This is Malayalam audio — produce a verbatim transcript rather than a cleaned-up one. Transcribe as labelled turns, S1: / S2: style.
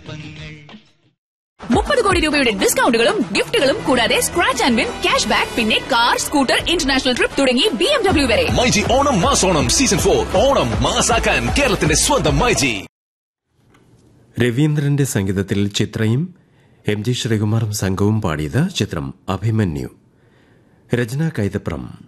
S1: മുപ്പത് കോടി രൂപയുടെ ഡിസ്കൗണ്ടുകളും ഗിഫ്റ്റുകളും കൂടാതെ scratch and win cash back പിന്നെ കാർ സ്കൂട്ടർ ഇന്റർനാഷണൽ ട്രിപ്പ് തുടങ്ങി ബി എം ഡബ്ല്യു വരെ.
S2: മൈജി ഓണം മാസോണം സീസൺ ഫോർ ഓണം മാസാക്കാൻ കേരളത്തിന്റെ സ്വന്തം മൈജി.
S3: രവീന്ദ്രന്റെ സംഗീതത്തിൽ ചിത്രയും എം ജി ശ്രീകുമാറും സംഘവും പാടിയത് ചിത്രം അഭിമന്യു. രചന കൈതപ്രം.